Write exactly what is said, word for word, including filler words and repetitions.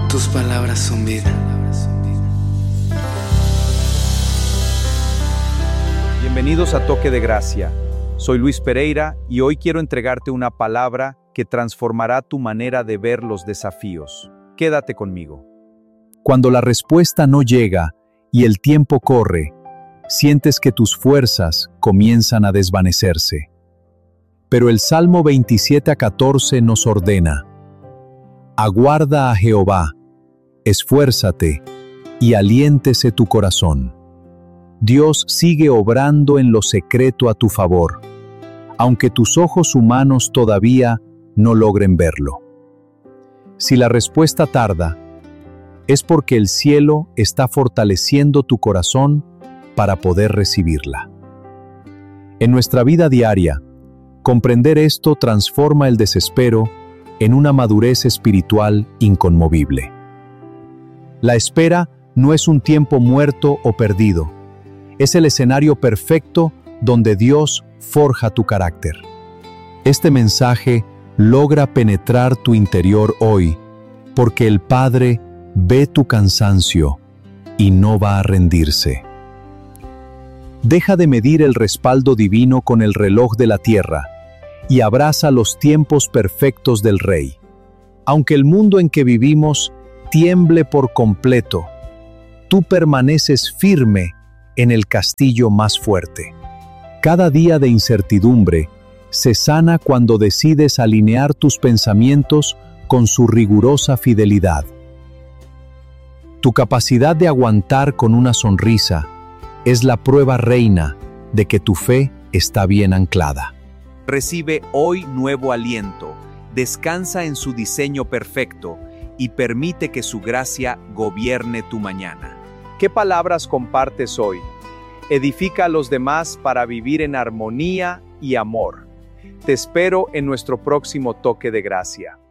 Tus palabras son vida. Bienvenidos a Toque de Gracia. Soy Luis Pereira y hoy quiero entregarte una palabra que transformará tu manera de ver los desafíos. Quédate conmigo. Cuando la respuesta no llega y el tiempo corre, sientes que tus fuerzas comienzan a desvanecerse. Pero el Salmo veintisiete a catorce nos ordena: aguarda a Jehová, esfuérzate y aliéntese tu corazón. Dios sigue obrando en lo secreto a tu favor, aunque tus ojos humanos todavía no logren verlo. Si la respuesta tarda, es porque el cielo está fortaleciendo tu corazón para poder recibirla. En nuestra vida diaria, comprender esto transforma el desespero en una madurez espiritual inconmovible. La espera no es un tiempo muerto o perdido, es el escenario perfecto donde Dios forja tu carácter. Este mensaje logra penetrar tu interior hoy, porque el Padre ve tu cansancio y no va a rendirse. Deja de medir el respaldo divino con el reloj de la tierra y abraza los tiempos perfectos del Rey. Aunque el mundo en que vivimos tiemble por completo, tú permaneces firme en el castillo más fuerte. Cada día de incertidumbre se sana cuando decides alinear tus pensamientos con su rigurosa fidelidad. Tu capacidad de aguantar con una sonrisa es la prueba reina de que tu fe está bien anclada. Recibe hoy nuevo aliento, descansa en su diseño perfecto y permite que su gracia gobierne tu mañana. ¿Qué palabras compartes hoy? Edifica a los demás para vivir en armonía y amor. Te espero en nuestro próximo Toque de Gracia.